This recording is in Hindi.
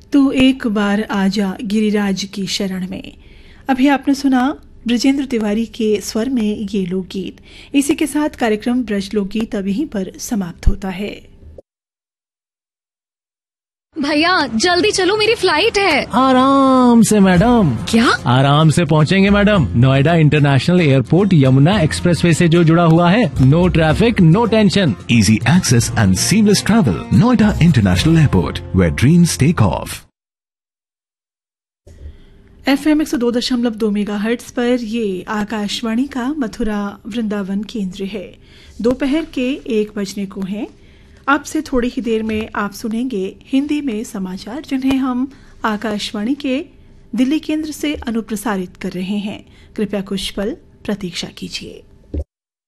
तू एक बार आजा गिरिराज की शरण में। अभी आपने सुना ब्रजेंद्र तिवारी के स्वर में ये लोकगीत। इसी के साथ कार्यक्रम ब्रज लोकगीत अब यहीं पर समाप्त होता है। भैया जल्दी चलो, मेरी फ्लाइट है। आराम से मैडम। क्या? आराम से पहुंचेंगे madam. Noida international airport Yamuna expressway से जो जुड़ा हुआ है। No traffic, no tension, easy access and seamless travel. Noida International Airport, where dreams take off. FM 102.2 megahertz पर ये आकाशवाणी का मथुरा वृंदावन केंद्र है। दोपहर के 1 बजने को है। आपसे थोड़ी ही देर में आप सुनेंगे हिंदी में समाचार, जिन्हें हम आकाशवाणी के दिल्ली केंद्र से अनुप्रसारित कर रहे हैं। कृपया कुछ पल प्रतीक्षा कीजिए।